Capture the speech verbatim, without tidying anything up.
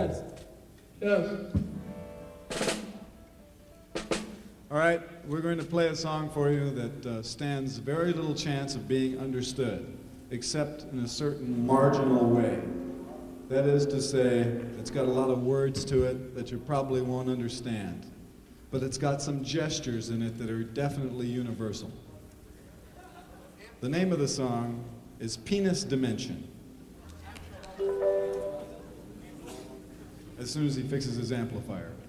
Yes. Yes. All right, we're going to play a song for you that uh, stands very little chance of being understood, except in a certain marginal way. That is to say, it's got a lot of words to it that you probably won't understand, but it's got some gestures in it that are definitely universal. The name of the song is Penis Dimension. As soon as he fixes his amplifier.